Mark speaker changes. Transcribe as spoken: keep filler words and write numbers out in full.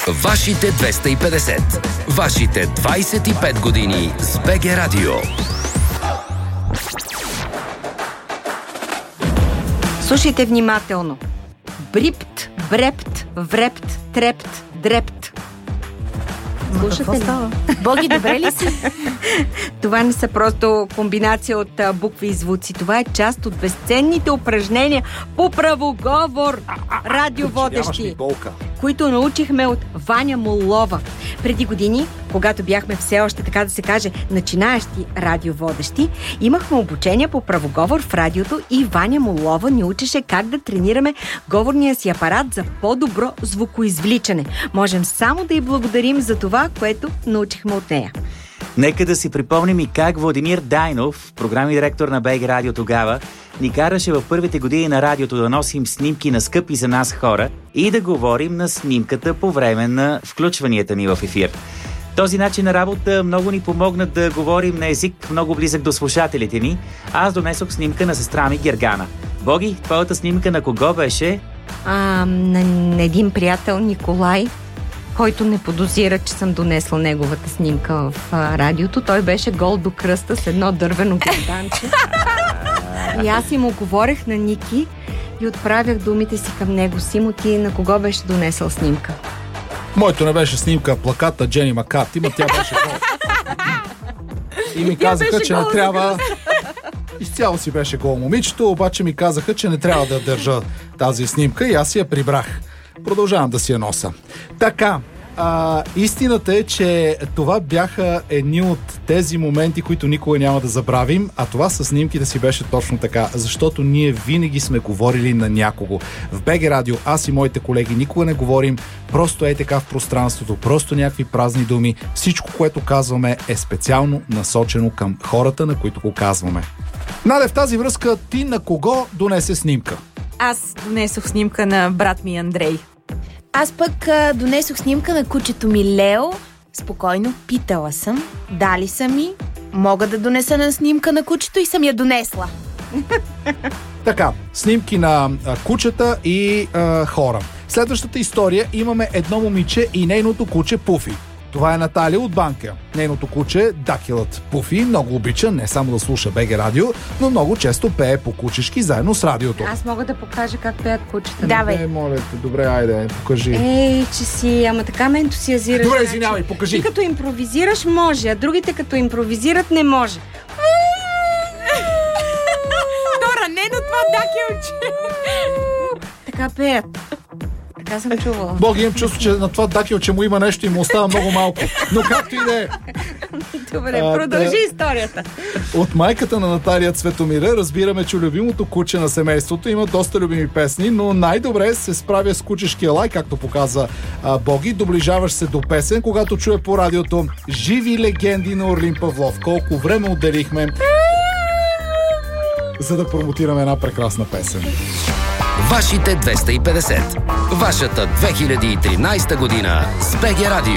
Speaker 1: Вашите двеста и петдесет. Вашите двайсет и пет години с БГ Радио.
Speaker 2: Слушайте внимателно. Брипт, брепт, врепт, трепт, дрепт. Слушате ли?
Speaker 3: Боги, добре ли си?
Speaker 2: Това не са просто комбинация от а, букви и звуци. Това е част от безценните упражнения по правоговор, радиоводещи, които научихме от Ваня Молова. Преди години, когато бяхме все още, така да се каже, начинаещи радиоводещи, имахме обучение по правоговор в радиото и Ваня Молова ни учеше как да тренираме говорния си апарат за по-добро звукоизвличане. Можем само да й благодарим за това, което научихме от нея.
Speaker 4: Нека да си припомним и как Владимир Дайнов, програмен директор на БГ Радио тогава, ни караше в първите години на радиото да носим снимки на скъпи за нас хора и да говорим на снимката по време на включванията ни в ефир. Този начин на работа много ни помогна да говорим на език много близък до слушателите ни. Аз донесох снимка на сестра ми Гергана. Боги, твоята снимка на кого беше?
Speaker 2: А, на един приятел Николай, който не подозира, че съм донесла неговата снимка в а, радиото. Той беше гол до кръста с едно дървено герданче. И аз и му говорех на Ники и отправях думите си към него. Симо, ти на кого беше донесъл снимка?
Speaker 5: Моето не беше снимка, плаката Джени Макарти, ма тя беше гол. И ми казаха, че не трябва... Изцяло си беше гол момичето, обаче ми казаха, че не трябва да държа тази снимка и аз си я прибрах. Продължавам да си я носа. Така, а, истината е, че това бяха едни от тези моменти, които никога няма да забравим, а това със снимките си беше точно така, защото ние винаги сме говорили на някого. В БГ Радио аз и моите колеги никога не говорим просто е така в пространството, просто някакви празни думи. Всичко, което казваме, е специално насочено към хората, на които го казваме. Наде, в тази връзка ти на кого донесе снимка?
Speaker 3: Аз донесох снимка на брат ми Андрей. Аз пък а, донесох снимка на кучето ми Лео. Спокойно, питала съм, дали са ми, мога да донеса на снимка на кучето и съм я донесла.
Speaker 5: Така, снимки на а, кучета и а, хора. В следващата история имаме едно момиче и нейното куче Пуфи. Това е Наталия от Банка. Нейното куче, дакилът Пуфи, много обича не само да слуша БГ Радио, но много често пее по кучешки заедно с радиото.
Speaker 2: Аз мога да покажа как пеят кучета.
Speaker 3: Давай.
Speaker 5: Е, моля те, добре, айде, покажи.
Speaker 2: Ей, че си, ама така ме ентусиазираш.
Speaker 5: Добре, извинявай, покажи.
Speaker 2: Ти като импровизираш може, а другите като импровизират не може.
Speaker 3: Дора, не на това дакилче.
Speaker 2: Така пеят. Така съм чувала.
Speaker 5: Бог, имам чувство, че на това дакилче му има нещо и му остава много малко. Но както и да е.
Speaker 2: Добре, а, продължи да... историята.
Speaker 5: От майката на Наталия Цветомира разбираме, че любимото куче на семейството има доста любими песни, но най-добре се справя с кучешкия лай, както показа а, Боги. Доближаваш се до песен, когато чуе по радиото живи легенди на Орлин Павлов. Колко време отделихме, за да промотираме една прекрасна песен.
Speaker 1: Вашите двеста и петдесет. Вашата две хиляди и тринайсета година с БГ Радио.